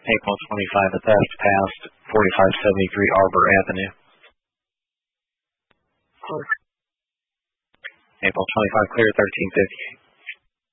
April 25 at best, past 4573 Arbor Avenue. Close. April 25 clear, 1358.